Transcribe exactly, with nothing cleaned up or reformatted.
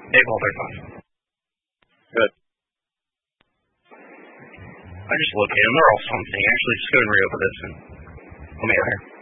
Hey, Walter. Good. I just located them. They're all something. Actually, just go and reopen this and let me out here.